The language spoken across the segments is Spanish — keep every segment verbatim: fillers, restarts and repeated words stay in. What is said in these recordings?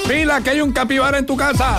Pila, que hay un capibara en tu casa.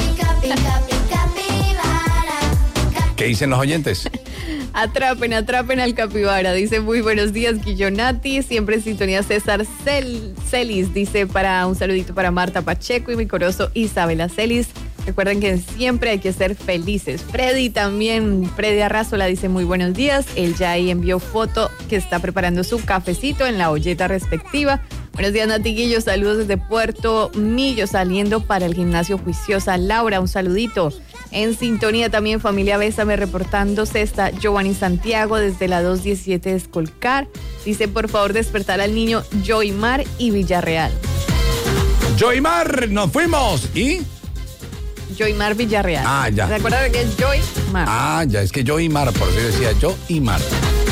¿Qué dicen los oyentes? Atrapen, atrapen al capibara. Dice, muy buenos días, Guillonati. Siempre en sintonía César Cel, Celis. Dice, para un saludito para Marta Pacheco y mi corozo Isabela Celis. Recuerden que siempre hay que ser felices. Freddy también, Freddy Arrazola dice, muy buenos días. Él ya ahí envió foto que está preparando su cafecito en la olleta respectiva. Buenos días, Natiguillo. Saludos desde Puerto Millo, saliendo para el gimnasio Juiciosa. Laura, un saludito. En sintonía también, familia Bésame, reportándose está Giovanni Santiago desde la dos diecisiete de Escolcar. Dice, por favor, despertar al niño Joymar y Villarreal. Joymar, nos fuimos. ¿Y? Joymar Villarreal. Ah, ya. ¿Se acuerdan que es Joymar? Ah, ya, es que Joymar, por eso decía Joymar.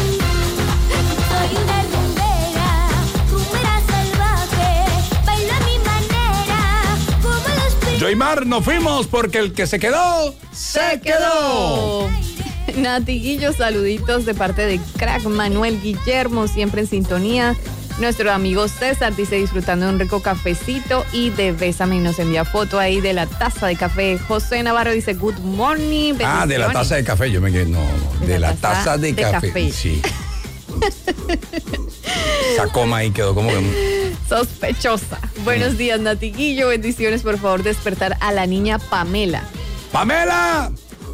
Joymar, nos fuimos porque el que se quedó, se quedó. Natiguillo, saluditos de parte de Crack Manuel Guillermo, siempre en sintonía. Nuestro amigo César dice, disfrutando de un rico cafecito y de Bésame, y nos envía foto ahí de la taza de café. José Navarro dice, good morning. Ah, de la taza de café, yo me quedé, no, de, de la, la taza, taza de, de café. café. Sí. Esa coma ahí quedó como que... sospechosa. Buenos mm. días, Natiguillo. Bendiciones, por favor, despertar a la niña Pamela. ¡Pamela!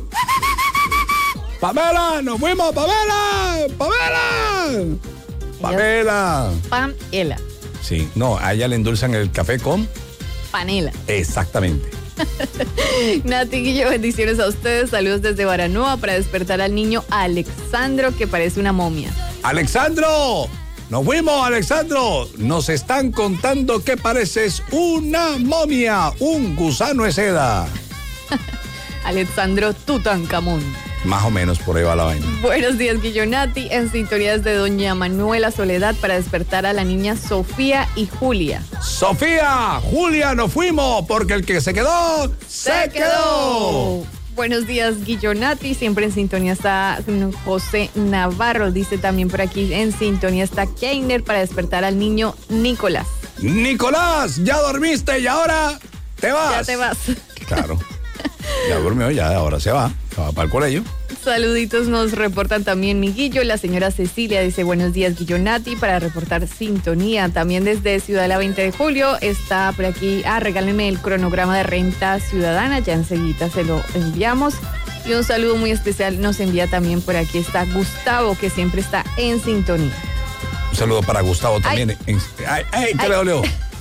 ¡Pamela! ¡Nos fuimos, Pamela! ¡Pamela! ¡Pamela! Pamela. Sí, no, a ella le endulzan el café con... panela. Exactamente. Natiguillo, bendiciones a ustedes. Saludos desde Baranoa para despertar al niño Alexandro, que parece una momia. ¡Alexandro! ¡Nos fuimos, Alexandro! Nos están contando que pareces una momia, un gusano de seda. Alexandro Tutankamón. Más o menos por ahí va la vaina. Buenos días, Guillonati. En sintonías de doña Manuela Soledad para despertar a la niña Sofía y Julia. ¡Sofía! ¡Julia! ¡Nos fuimos! Porque el que se quedó, se, se quedó. quedó. Buenos días, Guillonati. Siempre en sintonía está José Navarro. Dice también por aquí, en sintonía está Keiner para despertar al niño Nicolás. ¡Nicolás! ¿Ya dormiste y ahora te vas? Ya te vas. Claro. Ya durmió, ya ahora se va. Se va para el colegio. Saluditos nos reportan también mi Guillo. La señora Cecilia dice, buenos días, Guillonati, para reportar sintonía. También desde Ciudad de la veinte de julio está por aquí, ah, regálenme el cronograma de renta ciudadana, ya enseguida se lo enviamos. Y un saludo muy especial nos envía también por aquí está Gustavo, que siempre está en sintonía. Un saludo para Gustavo también. Ay, ay, ay ¿qué le dolió?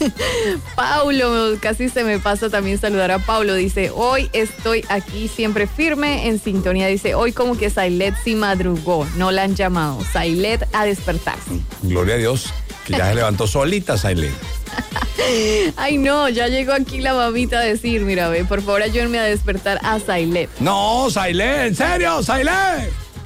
Paulo, casi se me pasa también saludar a Paulo. Dice, hoy estoy aquí siempre firme en sintonía. Dice, hoy como que Sailet sí madrugó, no la han llamado. Sailet a despertarse. Gloria a Dios, que ya se levantó solita Sailet. Ay no, ya llegó aquí la mamita a decir, mira, ve, por favor ayúdenme a despertar a Sailet. No, Sailet, ¿en serio, Sailet?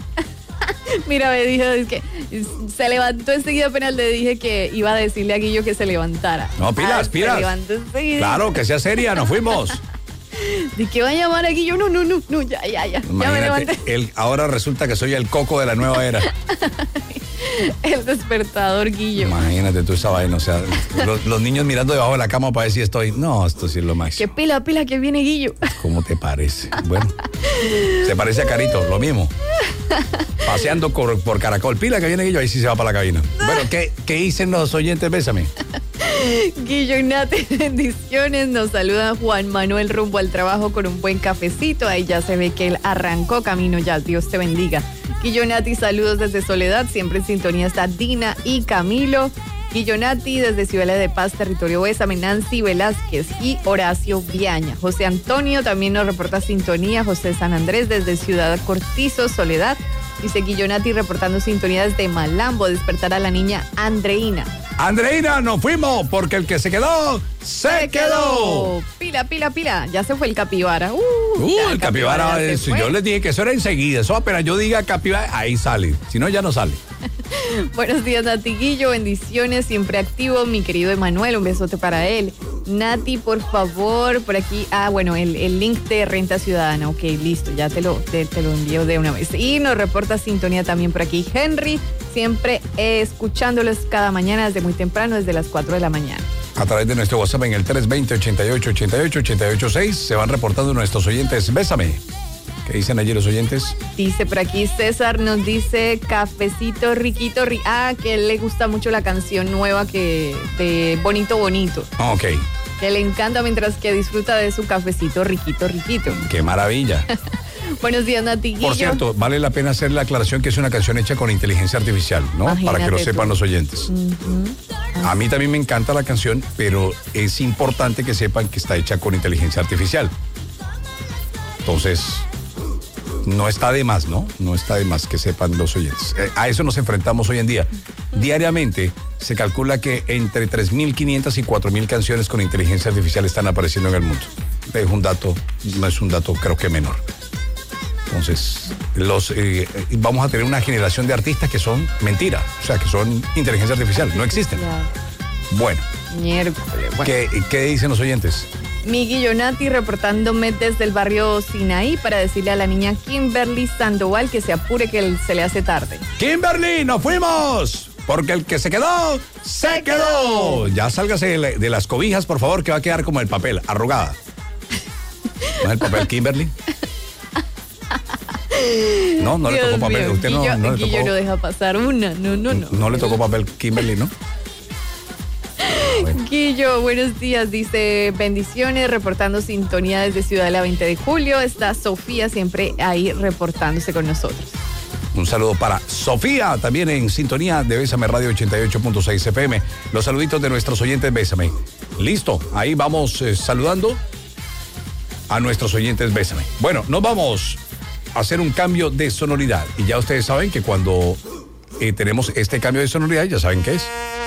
Mira, me dijo, es que se levantó enseguida, apenas le dije que iba a decirle a Guillo que se levantara. No, pilas, ah, pilas. Se levantó enseguida. Claro, que sea seria, nos fuimos. ¿De qué va a llamar a Guillo? No, no, no, no, ya, ya, ya. Imagínate, ya me levanté. El, ahora resulta que soy el coco de la nueva era. El despertador, Guillo. Imagínate tú esa vaina, o sea, los, los niños mirando debajo de la cama para ver si estoy. No, esto sí es lo máximo. Qué pila, pila que viene Guillo. ¿Cómo te parece? Bueno, se parece a Carito, lo mismo. Paseando por, por Caracol. Pila que viene Guillo, ahí sí se va para la cabina. Bueno, ¿qué, qué dicen los oyentes? Bésame. Guillo y Nati, bendiciones. Nos saluda Juan Manuel rumbo al trabajo con un buen cafecito. Ahí ya se ve que él arrancó camino ya. Dios te bendiga. Guillo Nati, saludos desde Soledad. Siempre en sintonía está Dina y Camilo. Guillo Nati desde Ciudad de Paz, territorio Bésame, Nancy Velázquez y Horacio Viaña. José Antonio también nos reporta sintonía. José San Andrés desde Ciudad Cortizo, Soledad. Dice Guillo Nati reportando sintonía desde Malambo, despertar a la niña Andreina. Andreina, nos fuimos porque el que se quedó, se, se quedó. quedó. Pila, pila, pila. Ya se fue el capibara. Uh, uh el, el capibara, capibara eso, yo les dije que eso era enseguida. Eso apenas yo diga capibara, ahí sale. Si no, ya no sale. Buenos días, Natiguillo. Bendiciones, siempre activo. Mi querido Emanuel, un besote para él. Nati, por favor, por aquí. Ah, bueno, el, el link de Renta Ciudadana. Ok, listo, ya te lo, te, te lo envío de una vez. Y nos reporta sintonía también por aquí Henry, siempre eh, escuchándolos cada mañana desde muy temprano, desde las cuatro de la mañana. A través de nuestro WhatsApp en el tres dos cero, ochenta y ocho, ochenta y ocho, ochenta y ocho seis se van reportando nuestros oyentes. Bésame. ¿Qué dicen allí los oyentes? Dice por aquí César, nos dice cafecito riquito, ri ah, que él le gusta mucho la canción nueva que de Bonito Bonito. Ok. Que le encanta mientras que disfruta de su cafecito riquito, riquito. ¡Qué maravilla! Buenos días, Nati. Por cierto, vale la pena hacer la aclaración que es una canción hecha con inteligencia artificial, ¿no? Imagínate Para que lo sepan tú. los oyentes. Uh-huh. A mí también me encanta la canción, pero es importante que sepan que está hecha con inteligencia artificial. Entonces, no está de más, ¿no? No está de más que sepan los oyentes. Eh, a eso nos enfrentamos hoy en día. Diariamente se calcula que entre tres mil quinientas y cuatro mil canciones con inteligencia artificial están apareciendo en el mundo. Es un dato, no es un dato creo que menor. Entonces, los, eh, vamos a tener una generación de artistas que son mentira, o sea, que son inteligencia artificial, no existen. Bueno. Miércoles. Bueno. ¿Qué, ¿Qué dicen los oyentes? Miguel Yonati reportándome desde el barrio Sinaí para decirle a la niña Kimberly Sandoval que se apure que se le hace tarde. ¡Kimberly, nos fuimos! Porque el que se quedó, se quedó. Ya sálgase de, de las cobijas, por favor, que va a quedar como el papel, arrugada. ¿No es el papel Kimberly? No, no Dios le tocó papel. Mío, Usted no, Guillo, no le Guillo tocó. no deja pasar una. No, no, no. No, no le tocó papel Kimberly, ¿no? Bueno. Guillo, buenos días. Dice bendiciones, reportando sintonía desde Ciudad de la veinte de julio. Está Sofía siempre ahí reportándose con nosotros. Un saludo para Sofía, también en sintonía de Bésame Radio ochenta y ocho punto seis F M. Los saluditos de nuestros oyentes Bésame. Listo, ahí vamos eh, saludando a nuestros oyentes Bésame. Bueno, nos vamos a hacer un cambio de sonoridad. Y ya ustedes saben que cuando eh, tenemos este cambio de sonoridad, ya saben qué es.